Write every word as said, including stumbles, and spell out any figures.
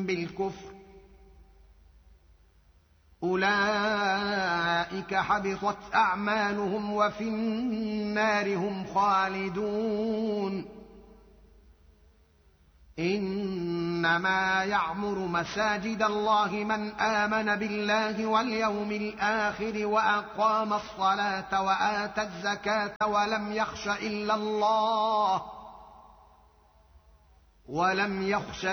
بالكفر أولئك حبطت أعمالهم وفي النار هم خالدون إنما يعمر مساجد الله من آمن بالله واليوم الآخر وأقام الصلاة وآتى الزكاة ولم يخش إلا الله ولم يخش